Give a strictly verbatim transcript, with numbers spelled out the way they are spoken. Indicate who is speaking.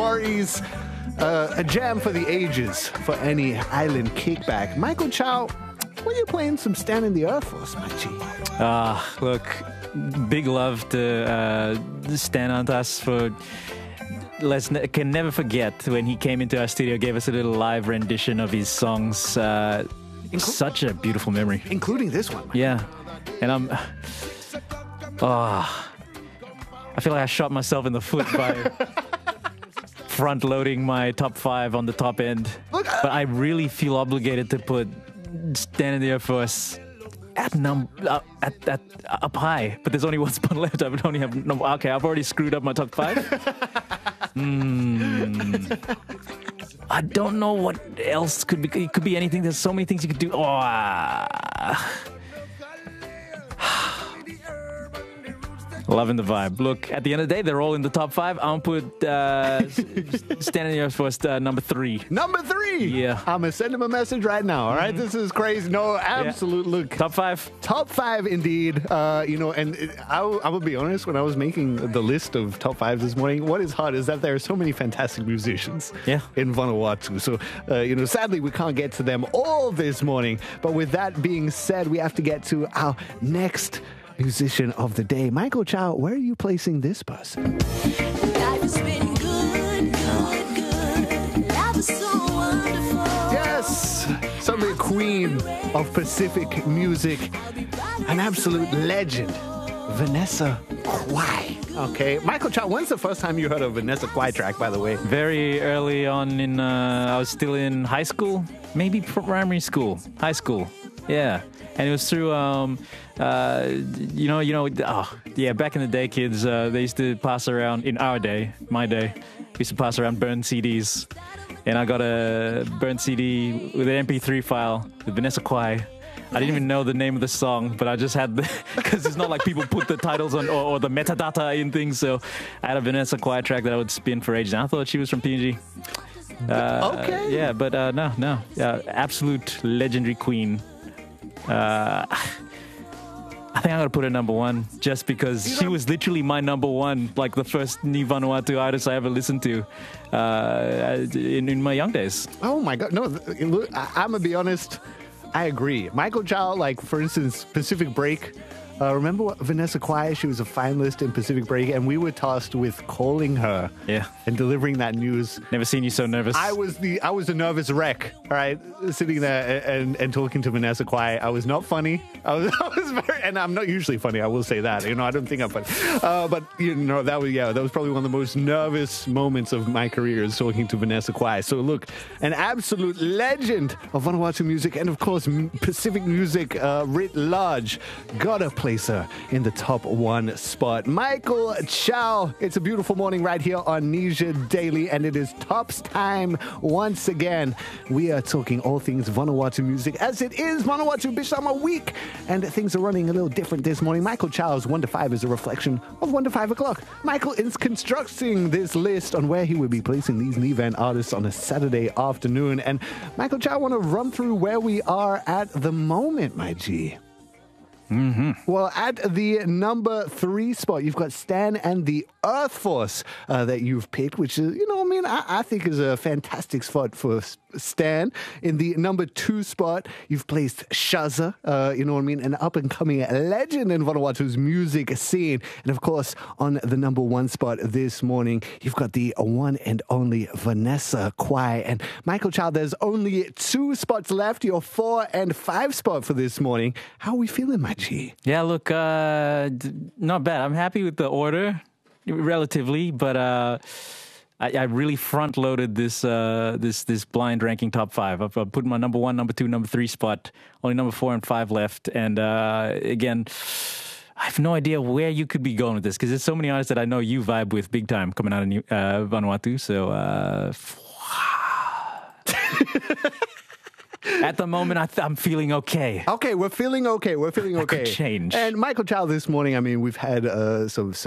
Speaker 1: worries. Uh, a jam for the ages for any island kickback. Michael Chow, when you playing some Stand in the Earth Force, my G?
Speaker 2: Ah, uh, look, big love to uh, Stan Antas for... Let's ne- can never forget when he came into our studio, gave us a little live rendition of his songs. Uh, Inclu- such a beautiful memory.
Speaker 1: Including this one.
Speaker 2: Yeah. And I'm... Oh, I feel like I shot myself in the foot by... front-loading my top five on the top end. Look, uh, but I really feel obligated to put Stand in the Earth Force at num uh, at, at uh, up high. But there's only one spot left. I would only have no. Okay, I've already screwed up my top five. mm. I don't know what else could be. It could be anything. There's so many things you could do. Oh. Uh, Loving the vibe. Look, at the end of the day, they're all in the top five. I'll put uh, Stand in the Earth Force uh, number three.
Speaker 1: Number three?
Speaker 2: Yeah.
Speaker 1: I'm going to send him a message right now, all right? Mm-hmm. This is crazy. No, absolute. Yeah. Look.
Speaker 2: Top five.
Speaker 1: Top five, indeed. Uh, you know, and it, I, I will be honest, when I was making the list of top fives this morning, what is hard is that there are so many fantastic musicians
Speaker 2: yeah.
Speaker 1: in Vanuatu. So, uh, you know, sadly, we can't get to them all this morning. But with that being said, we have to get to our next musician of the day. Michael Chow, where are you placing this person?
Speaker 3: Life has been good, good, good. Life is so wonderful.
Speaker 1: Yes, certainly a queen of Pacific music, an absolute legend, Vanessa Kwai. Okay, Michael Chow, when's the first time you heard a Vanessa Kwai track, by the way?
Speaker 2: Very early on in, uh, I was still in high school, maybe primary school, high school, yeah. And it was through, um, uh, you know, you know, oh, yeah, back in the day, kids, uh, they used to pass around, in our day, my day, we used to pass around burned C Ds. And I got a burned C D with an M P three file with Vanessa Kwai. I didn't even know the name of the song, but I just had the, because it's not like people put the titles on or, or the metadata in things. So I had a Vanessa Kwai track that I would spin for ages. And I thought she was from P N G. Uh,
Speaker 1: okay.
Speaker 2: Yeah, but uh, no, no. Uh, absolute legendary queen. Uh, I think I'm going to put her number one just because she was literally my number one, like the first Ni Vanuatu artist I ever listened to uh, in, in my young days.
Speaker 1: Oh my God. No, look, I'm going to be honest. I agree. Michael Chow, like, for instance, Pacific Break. Uh, remember what Vanessa Kwai? She was a finalist in Pacific Break, and we were tasked with calling her
Speaker 2: yeah.
Speaker 1: and delivering that news.
Speaker 2: Never seen you so nervous.
Speaker 1: I was the I was a nervous wreck, all right, sitting there and, and talking to Vanessa Kwai. I was not funny. I was, I was very, and I'm not usually funny. I will say that. You know, I don't think I'm funny. Uh, but you know, that was yeah, that was probably one of the most nervous moments of my career is talking to Vanessa Kwai. So look, an absolute legend of Vanuatu music, and of course Pacific music uh, writ large. Gotta place her in the top one spot. Michael Chow. It's a beautiful morning right here on Nisia Daily, and it is Tops time once again. We are talking all things Vanuatu music, as it is Vanuatu Bish Summer Week, and things are running a little different this morning. Michael Chow's one to five is a reflection of one to five o'clock. Michael is constructing this list on where he will be placing these Nivan artists on a Saturday afternoon, and Michael Chow, I want to run through where we are at the moment, my G.
Speaker 2: Mm-hmm.
Speaker 1: Well, at the number three spot, you've got Stan and the Earth Force uh, that you've picked, which is, you know, I mean, I, I think is a fantastic spot for Stan. In the number two spot, you've placed Shaza, uh, you know what I mean, an up-and-coming legend in Vanuatu's music scene. And, of course, on the number one spot this morning, you've got the one and only Vanessa Kwai. And, Michael Chow, there's only two spots left, your four and five spot for this morning. How are we feeling, my G?
Speaker 2: Yeah, look, uh, not bad. I'm happy with the order, relatively, but uh, I, I really front-loaded this uh, this this blind ranking top five. I've, I've put my number one, number two, number three spot. Only number four and five left. And uh, again, I have no idea where you could be going with this because there's so many artists that I know you vibe with big time coming out of New, uh, Vanuatu. So. Uh, At the moment, I th- I'm feeling okay.
Speaker 1: Okay, we're feeling okay. We're feeling okay.
Speaker 2: That could change.
Speaker 1: And Michael Chow this morning, I mean, we've had uh, some... some